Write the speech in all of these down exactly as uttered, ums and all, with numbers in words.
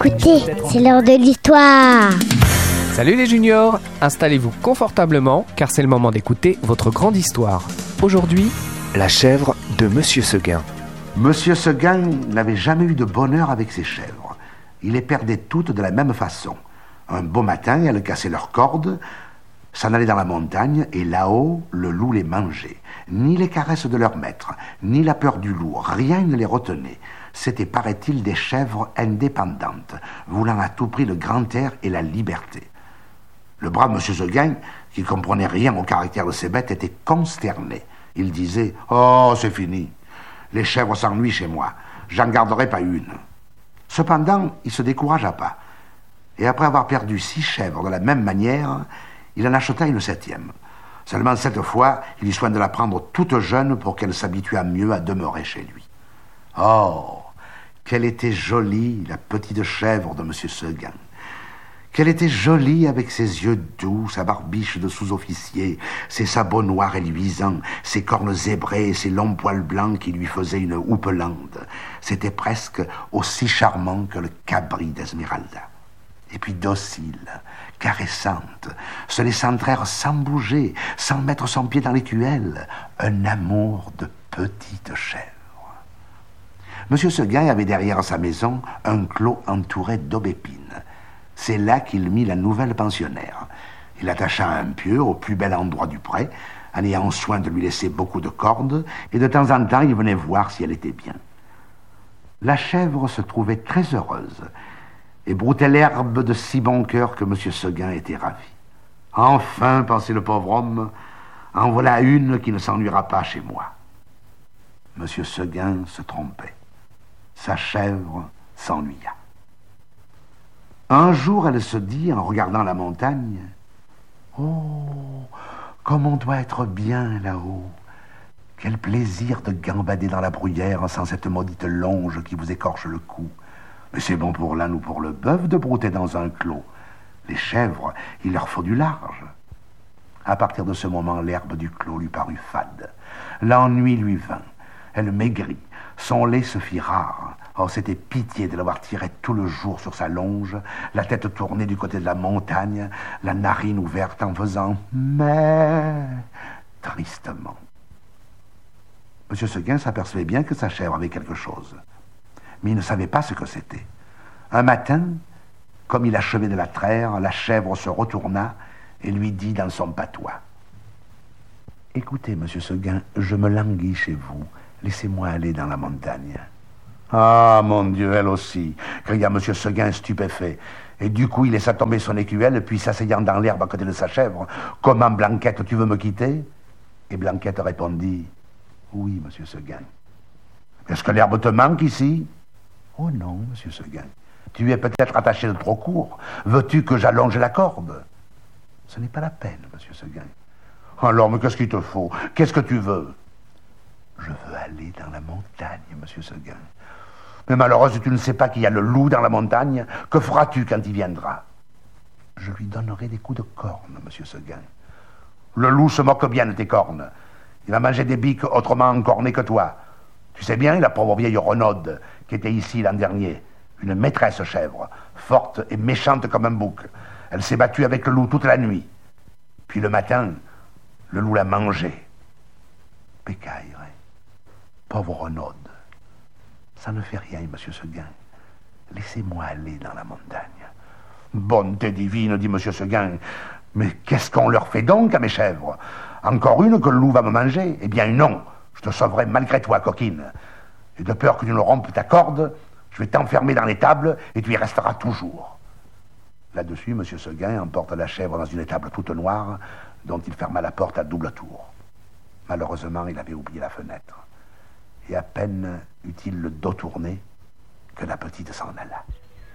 Écoutez, c'est l'heure de l'histoire. Salut les juniors, installez-vous confortablement car c'est le moment d'écouter votre grande histoire. Aujourd'hui, la chèvre de Monsieur Seguin. Monsieur Seguin n'avait jamais eu de bonheur avec ses chèvres. Il les perdait toutes de la même façon. Un beau matin, elles cassaient leurs cordes, s'en allaient dans la montagne et là-haut, le loup les mangeait. Ni les caresses de leur maître, ni la peur du loup, rien ne les retenait. C'était, paraît-il, des chèvres indépendantes, voulant à tout prix le grand air et la liberté. Le brave Monsieur Seguin, qui ne comprenait rien au caractère de ces bêtes, était consterné. Il disait « Oh, c'est fini. Les chèvres s'ennuient chez moi. J'en garderai pas une. » Cependant, il ne se découragea pas. Et après avoir perdu six chèvres de la même manière, il en acheta une septième. Seulement cette fois, il eut soin de la prendre toute jeune pour qu'elle s'habituât mieux à demeurer chez lui. Oh, qu'elle était jolie, la petite chèvre de Monsieur Seguin. Qu'elle était jolie avec ses yeux doux, sa barbiche de sous-officier, ses sabots noirs et luisants, ses cornes zébrées et ses longs poils blancs qui lui faisaient une houppelande. C'était presque aussi charmant que le cabri d'Esmeralda. Et puis docile, caressante, se laissant traire sans bouger, sans mettre son pied dans l'écuelle, un amour de petite chèvre. Monsieur Seguin avait derrière sa maison un clos entouré d'aubépines. C'est là qu'il mit la nouvelle pensionnaire. Il attacha un pieu au plus bel endroit du pré, en ayant soin de lui laisser beaucoup de cordes, et de temps en temps, il venait voir si elle était bien. La chèvre se trouvait très heureuse, et broutait l'herbe de si bon cœur que Monsieur Seguin était ravi. Enfin, pensait le pauvre homme, en voilà une qui ne s'ennuiera pas chez moi. Monsieur Seguin se trompait. Sa chèvre s'ennuya. Un jour, elle se dit, en regardant la montagne, « Oh, comme on doit être bien là-haut! Quel plaisir de gambader dans la bruyère sans cette maudite longe qui vous écorche le cou! Mais c'est bon pour l'âne ou pour le bœuf de brouter dans un clos. Les chèvres, il leur faut du large. » À partir de ce moment, l'herbe du clos lui parut fade. L'ennui lui vint. Elle maigrit. Son lait se fit rare. Oh, c'était pitié de l'avoir tiré tout le jour sur sa longe, la tête tournée du côté de la montagne, la narine ouverte en faisant « mais » tristement. Monsieur Seguin s'apercevait bien que sa chèvre avait quelque chose, mais il ne savait pas ce que c'était. Un matin, comme il achevait de la traire, la chèvre se retourna et lui dit dans son patois « Écoutez, Monsieur Seguin, je me languis chez vous. Laissez-moi aller dans la montagne. » « Ah, mon Dieu, elle aussi !» cria Monsieur Seguin stupéfait. Et du coup, il laissa tomber son écuelle, puis s'asseyant dans l'herbe à côté de sa chèvre, « Comment, Blanquette, tu veux me quitter ?» Et Blanquette répondit, « Oui, Monsieur Seguin. »« Est-ce que l'herbe te manque ici ?»« Oh non, Monsieur Seguin. Tu es peut-être attaché de trop court. Veux-tu que j'allonge la corde ?»« Ce n'est pas la peine, Monsieur Seguin. »« Alors, mais qu'est-ce qu'il te faut? Qu'est-ce que tu veux ?»« Je veux aller dans la montagne, Monsieur Seguin. » « Mais malheureuse, tu ne sais pas qu'il y a le loup dans la montagne. Que feras-tu quand il viendra ?»« Je lui donnerai des coups de corne, Monsieur Seguin. »« Le loup se moque bien de tes cornes. Il a mangé des biques autrement encornées que toi. Tu sais bien, la pauvre vieille Renaude, qui était ici l'an dernier, une maîtresse chèvre, forte et méchante comme un bouc. Elle s'est battue avec le loup toute la nuit. Puis le matin, le loup l'a mangée. Pécaille, pauvre Renaude. Ça ne fait rien, Monsieur Seguin. Laissez-moi aller dans la montagne. »« Bonté divine, dit Monsieur Seguin. Mais qu'est-ce qu'on leur fait donc à mes chèvres? Encore une que le loup va me manger? Eh bien non, je te sauverai malgré toi, coquine. Et de peur que tu ne rompes ta corde, je vais t'enfermer dans l'étable et tu y resteras toujours. » Là-dessus, Monsieur Seguin emporte la chèvre dans une étable toute noire, dont il ferma la porte à double tour. Malheureusement, il avait oublié la fenêtre. Et à peine eut-il le dos tourné que la petite s'en alla.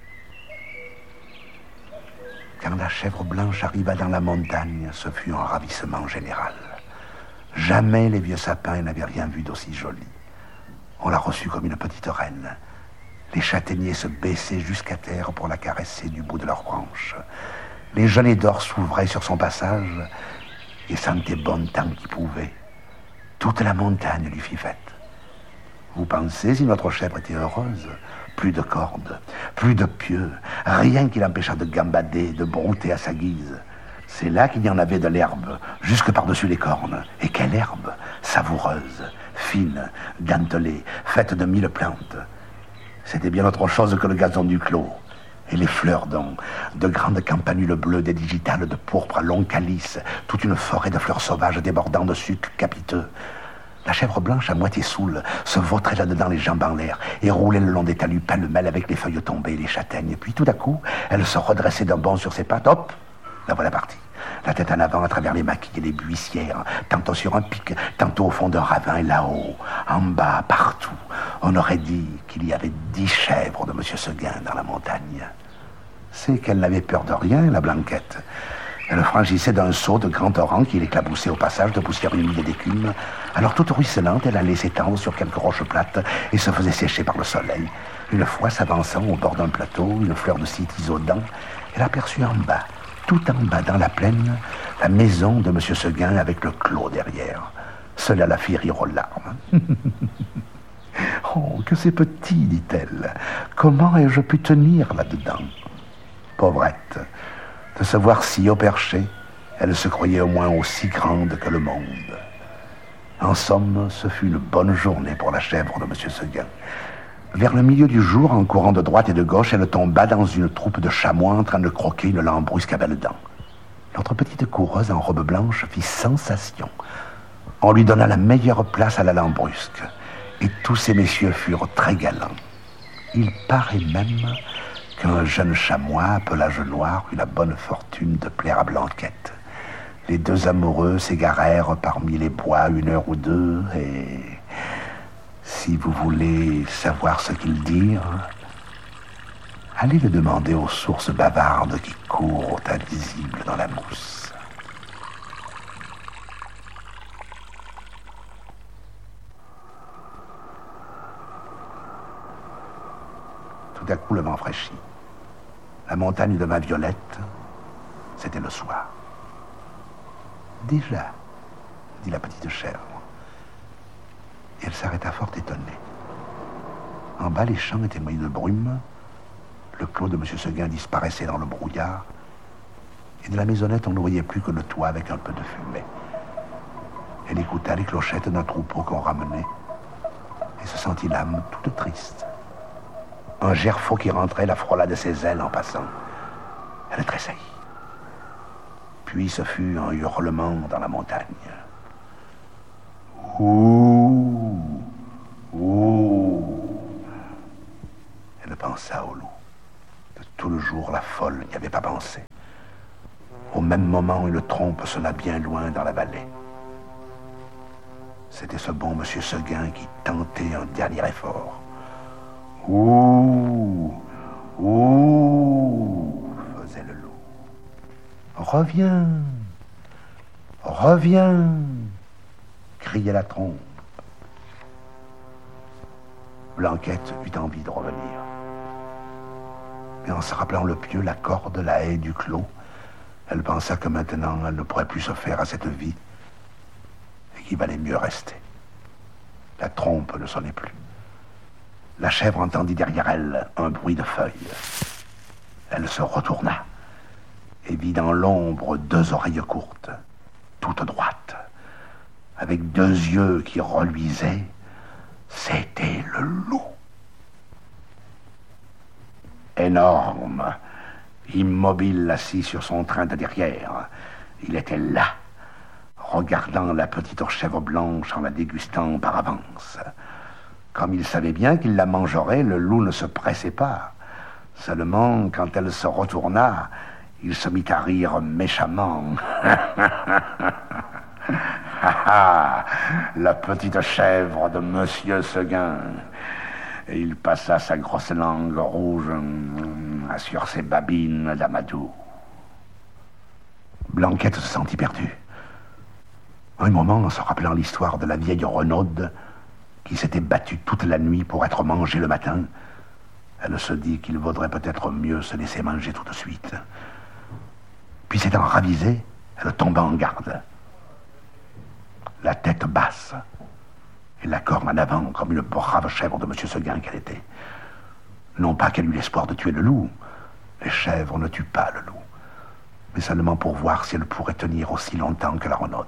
Quand la chèvre blanche arriva dans la montagne, ce fut un ravissement général. Jamais les vieux sapins n'avaient rien vu d'aussi joli. On la reçut comme une petite reine. Les châtaigniers se baissaient jusqu'à terre pour la caresser du bout de leurs branches. Les genêts d'or s'ouvraient sur son passage et sentaient bon tant qu'ils pouvaient. Toute la montagne lui fit fête. Vous pensez si notre chèvre était heureuse? Plus de cordes, Plus de pieux, rien qui l'empêchât de gambader, de brouter à sa guise. C'est là qu'il y en avait de l'herbe, jusque par-dessus les cornes. Et quelle herbe! Savoureuse, fine, gantelée, faite de mille plantes. C'était bien autre chose que le gazon du clos. Et les fleurs donc, de grandes campanules bleues, des digitales de pourpre à longs calices, toute une forêt de fleurs sauvages débordant de sucs capiteux. La chèvre blanche, à moitié saoule, se vautrait là-dedans les jambes en l'air et roulait le long des talus pêle-mêle avec les feuilles tombées et les châtaignes. Puis tout à coup, elle se redressait d'un bond sur ses pattes. Hop, la voilà partie. La tête en avant à travers les maquis et les buissières, tantôt sur un pic, tantôt au fond d'un ravin, et là-haut, en bas, partout. On aurait dit qu'il y avait dix chèvres de Monsieur Seguin dans la montagne. C'est qu'elle n'avait peur de rien, la Blanquette. Elle franchissait d'un saut de grand torrent qui l'éclaboussait au passage de poussière humide et d'écume. Alors toute ruisselante, elle allait s'étendre sur quelques roches plates et se faisait sécher par le soleil. Une fois s'avançant au bord d'un plateau, une fleur de cytis aux dents, elle aperçut en bas, tout en bas dans la plaine, la maison de Monsieur Seguin avec le clos derrière. Cela la fit rire aux larmes. Oh, que c'est petit, dit-elle. Comment ai-je pu tenir là-dedans? Pauvrette, de se voir si haut perché, elle se croyait au moins aussi grande que le monde. En somme, ce fut une bonne journée pour la chèvre de Monsieur Seguin. Vers le milieu du jour, en courant de droite et de gauche, elle tomba dans une troupe de chamois en train de croquer une lambrusque à belles dents. Notre petite coureuse en robe blanche fit sensation. On lui donna la meilleure place à la lambrusque, et tous ces messieurs furent très galants. Il paraît même qu'un jeune chamois, à pelage noir, eut la bonne fortune de plaire à Blanquette. Les deux amoureux s'égarèrent parmi les bois une heure ou deux, et si vous voulez savoir ce qu'ils dirent, allez le demander aux sources bavardes qui courent invisibles dans la mousse. Tout à coup, le vent fraîchit. La montagne devint violette. C'était le soir. Déjà, dit la petite chèvre. Et elle s'arrêta fort étonnée. En bas, les champs étaient mouillés de brume. Le clos de Monsieur Seguin disparaissait dans le brouillard. Et de la maisonnette, on ne voyait plus que le toit avec un peu de fumée. Elle écouta les clochettes d'un troupeau qu'on ramenait et se sentit l'âme toute triste. Un gerfaut qui rentrait la frôla de ses ailes en passant. Elle tressaillit. Puis ce fut un hurlement dans la montagne. Ouh, ouh. Elle pensa au loup. De tout le jour, la folle n'y avait pas pensé. Au même moment, une trompe sonna bien loin dans la vallée. C'était ce bon Monsieur Seguin qui tentait un dernier effort. Ouh, ouh, faisait le loup. Reviens, reviens, criait la trompe. Blanquette eut envie de revenir. Mais en se rappelant le pieu, la corde, la haie du clos, elle pensa que maintenant elle ne pourrait plus se faire à cette vie et qu'il valait mieux rester. La trompe ne sonnait plus. La chèvre entendit derrière elle un bruit de feuilles. Elle se retourna et vit dans l'ombre deux oreilles courtes, toutes droites, avec deux yeux qui reluisaient. C'était le loup. Énorme, immobile, assis sur son train de derrière, il était là, regardant la petite chèvre blanche en la dégustant par avance. Comme il savait bien qu'il la mangerait, le loup ne se pressait pas. Seulement, quand elle se retourna, il se mit à rire méchamment. La petite chèvre de Monsieur Seguin. Et il passa sa grosse langue rouge sur ses babines d'amadou. Blanquette se sentit perdue. Un moment, en se rappelant l'histoire de la vieille renaude qui s'était battue toute la nuit pour être mangée le matin, elle se dit qu'il vaudrait peut-être mieux se laisser manger tout de suite. Puis s'étant ravisée, elle tomba en garde. La tête basse et la corne en avant, comme une brave chèvre de Monsieur Seguin qu'elle était. Non pas qu'elle eût l'espoir de tuer le loup. Les chèvres ne tuent pas le loup, mais seulement pour voir si elle pourrait tenir aussi longtemps que la renaude.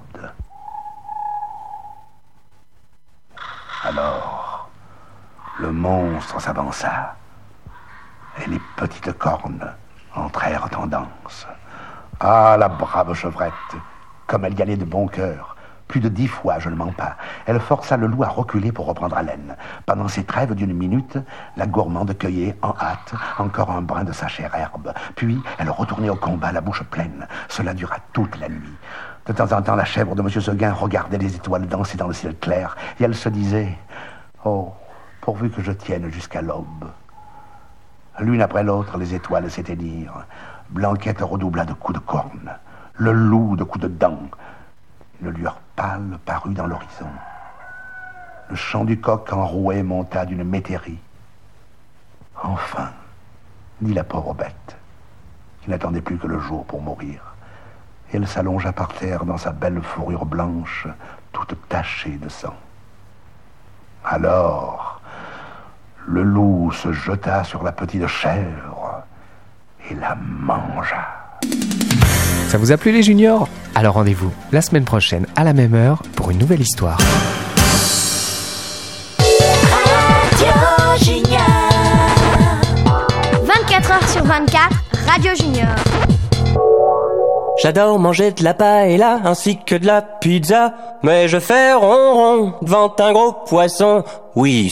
Alors, le monstre s'avança, et les petites cornes entrèrent en danse. Ah, la brave chevrette, comme elle y allait de bon cœur. Plus de dix fois, je ne mens pas. Elle força le loup à reculer pour reprendre haleine. Pendant ces trêves d'une minute, la gourmande cueillait en hâte encore un brin de sa chère herbe. Puis, elle retournait au combat, la bouche pleine. Cela dura toute la nuit. De temps en temps, la chèvre de M. Seguin regardait les étoiles danser dans le ciel clair, et elle se disait « Oh, pourvu que je tienne jusqu'à l'aube !» L'une après l'autre, les étoiles s'éteignirent. Blanquette redoubla de coups de corne, le loup de coups de dents. Une lueur pâle parut dans l'horizon. Le chant du coq enroué monta d'une métairie. Enfin, dit la pauvre bête, qui n'attendait plus que le jour pour mourir. Et elle s'allongea par terre dans sa belle fourrure blanche, toute tachée de sang. Alors, le loup se jeta sur la petite chèvre et la mangea. Ça vous a plu les juniors ? Alors rendez-vous la semaine prochaine à la même heure pour une nouvelle histoire. Radio Junior. vingt-quatre heures sur vingt-quatre, Radio Junior. J'adore manger de la paella ainsi que de la pizza, mais je fais ronron devant un gros poisson. Oui,